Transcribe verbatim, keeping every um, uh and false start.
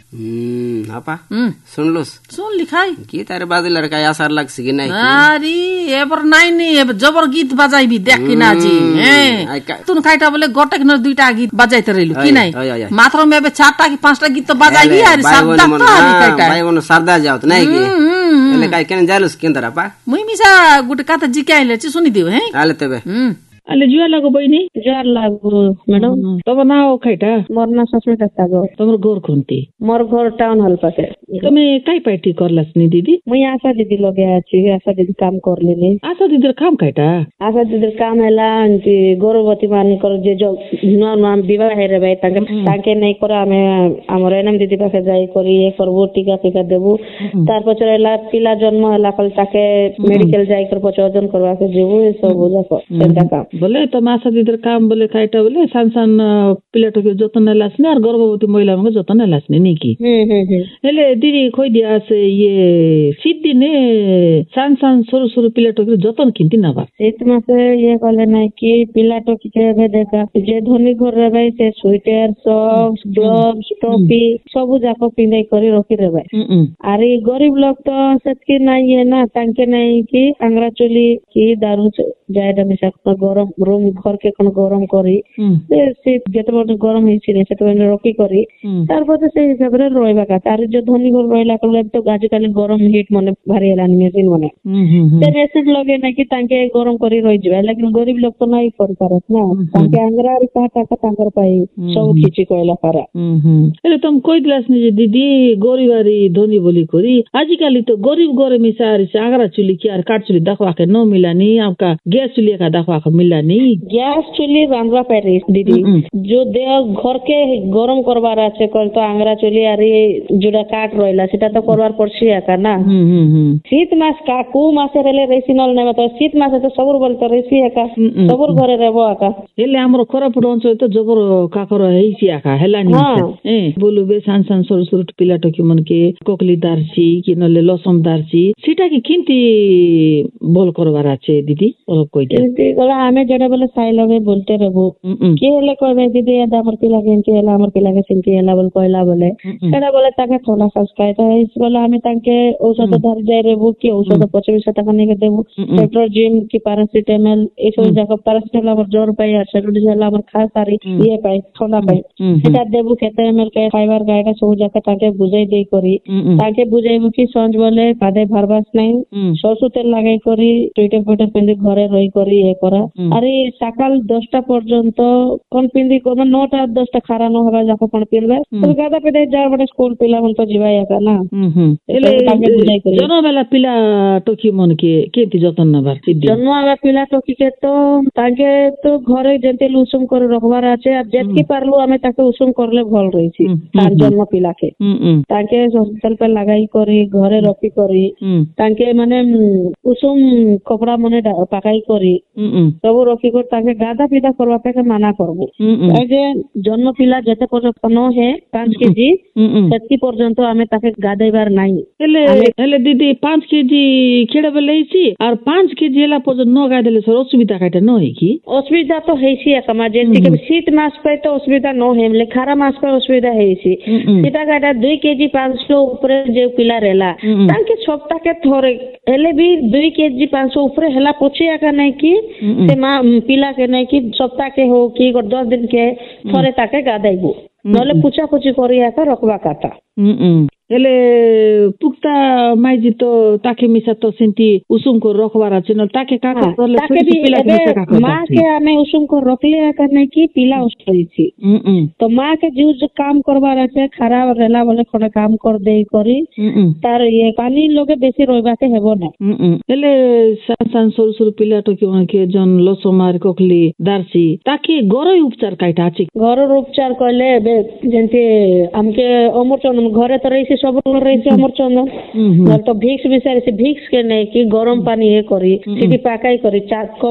हम्म आपा सुन लोस सुन लिखाई की तारे बादल लड़का आसार लग सकी नहीं अरे एबर नाइ नि एबर जबर गीत बजाइबी देख कि नाजी ए तुन काइटा बोले गोटक न दुईटा गीत बजाइते रहिलु कि नै मात्र में एबे चारटा कि पांचटा गीत त बजाइबी यार सरदा त काइटा भाइ बनो सरदा जाउत नै कि एले काइ केन जालुस केन तरपा मुई मिसा गुटे काता जिकाइले छि सुनि दिउ हे आले तबे अले जुआ लागो बहिनी जुआ लागो मैडम तब नाओ खैटा मोर ना ससमिता सागो तमर गोर खुंती मोर घर टाउन हॉल पाके तमे काई पार्टी करलास नि दीदी मुई आशा दीदी लगे आछि आशा दीदी काम करलेनी आशा दीदी काम खैटा आशा दीदी काम हैला अंति गर्भवती मान कर जे जो नुआ नुआ विवाह हे रे भाई ताके ताके नै कर आमे हमर एनम दीदी पाके जाई करी ए करबो टीका टीका देबू तार पछरेला पिला जन्म हला कल ताके मेडिकल जाई कर पचोजन करवा के जेबू ए सब हो जाको सेटा काम बोले तो मासा दीदर काम बोले खाइटा बोले सान सान पिलेटो के जतन लासने और गर्भवती महिला को जतन लासने नी की हम्म हम्म हेले दीदी खोइ दिया से ये सिद्धि ने सान सान सुरु सुरु पिलेटो के जतन किंती ना बा सेत मासे ये कहले नै कि पिलेटो के बे देखा जे धनी घर रे भाई से स्वेटर सॉक्स ग्लव्स टोपी सब जाको पिंदै करी रखी रे भाई अरे गरीब लोग तो सेतकी नाही है ना तांके नाही कि अंगरा चोली की दारू जायडा मिसा गरम रूम घर के कोन गरम करी से जेते बड गरम हिसी रे सेते रखी करी तार पते से हिसाब रे रोइबा का तार जो धनी घर रोइला कले तो गाज काली गरम हीट मने भारी हेलानी मेसिन मने ते मेसिन लगे ना कि तांके गरम करी रहि जबे लेकिन गरीब लोग तो नाही कर पारत ना तांके अंगरा रे काटा का तांकर पाई सब खिची कोइला पारा एले तुम कोइ दिलास नि जे दीदी गरीबारी धनी बोली करी आजि काली तो गरीब गरे मिसारी से अंगरा चुली की आर काट चुली दखवा के न मिलानी आपका गैस चुली का दखवा के मिलानी गैस चुली रांधवा पारे दीदी जो दे घर के गरम करबार আছে कल तो आंगरा चुली आरी जुडा काट रोइला सेटा तो करबार पड़सी आका ना शीत मास का को मासे रेले रेसिनल ने तो शीत मासे तो सबुर बोल तो रेसी आका सबुर घरे रेबो आका हेले हमरो कोरापुट अंचल तो जबर काकर हेसी आका हेलानी ए बोलु बे सान सान सुरु सुरु पिला टकी मन के कोकली दारसी कि नले लसम दारसी सेटा की किंती बोल करबार আছে दीदी और कोइ दे दीदी गला हमें जड़े बोले साइ लगे बोलते रहबो के हेले कहबे दीदी या हमर पिला के एंती हेला हमर पिला के सिंती हेला बोल कहला बोले केडा बोले ताके थोड़ा सब्सक्राइब तो इस बोले हमें ताके औषध धर जाय रहबो कि औषध पच्चीस टका नहीं के देबो पेट्रोजिम की पैरासिटामोल ए सब जगह पैरासिटामोल हमर जोर पाई और सेटुडी हेला हमर खास सारी ये पाई थोड़ा पाई सेटा देबो केते एमएल के फाइबर गाइड सब जगह ताके बुझाई देई करी ताके बुझाइबो कि संज बोले पादे भरबास नहीं सरसो तेल लगाई करी टुइटर पेटर पेंदी घरे रही करी ए करा अरे सकाल दसटा पर्यंत कोन पिंदी कोन नौटा दसटा खारा न होबा जाको कोन पिलबे तो गादा पे जार बडे स्कूल पिला मन तो जीवा याका ना एले जनो बेला पिला टोकी मन के केति जतन नबार सिद्धि जनो वाला पिला टोकी के तो ताके तो घरे जेते लुसुम कर रखबार আছে আর যেতকি পারলু আমি তাকে উসুম করলে ভাল রইছি তার জন্ম পিলাকে তাকে হসপিটাল पे লাগাই করি ঘরে রকি করি তাকে মানে উসুম কপড়া মনে পাকাই করি सब रखी कर ताके गादा पिदा करवा पे माना करबो ए जे जन्म पिला जेते पर्यंत न है पाँच केजी सेतकी पर्यंत हमें ताके गादैबार नाही हेले हेले दीदी पाँच केजी खेडे बेलेसी और पाँच केजी हेला पर्यंत न गादैले सर असुविधा काटे न है की असुविधा तो हेसी एकमा जेंति के शीत मास पे तो असुविधा न है ले खारा मास पे असुविधा हेसी सीता काटा दो केजी पाँच सौ ऊपर जे पिला रेला ताके सप्ताह के थोरे हेले भी दो केजी पाँच सौ ऊपर हेला पछिया का नहीं की से मां पिला के नहीं कि सप्ताह के हो कि दस दिन के थोरे ताके गादाइबो नले पूछा पूछी करिया का रखबा काटा हेले पुक्ता माइजी तो ताके मिसा तो सेंती उसुम को रखबार আছে न ताके काका करले ताके भी मां के हमें उसुम को रखले करने की पिला उसरैछि तो मां के जो जो काम करबार আছে खराब रेला बोले खडे काम कर देई करी तार ये पानी लोगे बेसी रोइबा के हेबो ना हेले सान सान सुरु सुरु पिला तो के के जन लसमार कोकली दारसी ताके गरई उपचार काइटा আছে घर उपचार करले जेंते हमके अमरचंदन घरे तो रही सब रही अमर चंदन तो भिक्स विषय भिक्स के नहीं कि गरम पानी ये करी सीधी पाकाई करी